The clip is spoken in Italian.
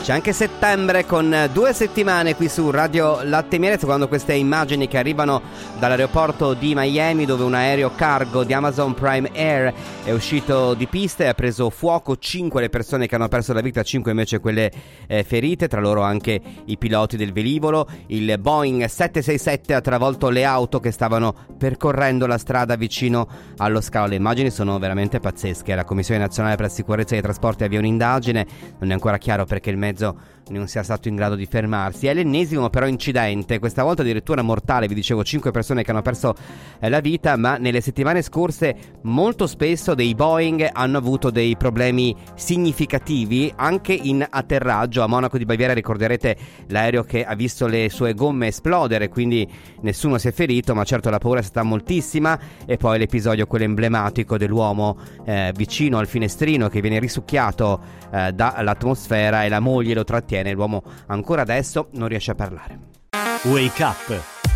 C'è anche settembre con 2 settimane qui su Radio Latte e Miele, secondo queste immagini che arrivano dall'aeroporto di Miami, dove un aereo cargo di Amazon Prime Air è uscito di pista e ha preso fuoco. 5 le persone che hanno perso la vita, 5 invece quelle ferite, tra loro anche i piloti del velivolo. Il Boeing 767 ha travolto le auto che stavano percorrendo la strada vicino allo scalo. Le immagini sono veramente pazzesche. La Commissione Nazionale per la Sicurezza dei Trasporti avvia un'indagine, non è ancora chiaro perché il mezzo non sia stato in grado di fermarsi. È l'ennesimo però incidente, questa volta addirittura mortale. Vi dicevo 5 persone che hanno perso la vita, ma nelle settimane scorse molto spesso dei Boeing hanno avuto dei problemi significativi anche in atterraggio. A Monaco di Baviera ricorderete l'aereo che ha visto le sue gomme esplodere, quindi nessuno si è ferito, ma certo la paura è stata moltissima. E poi l'episodio, quello emblematico dell'uomo vicino al finestrino che viene risucchiato dall'atmosfera e la moglie lo trattiene. L'uomo ancora adesso non riesce a parlare. Wake Up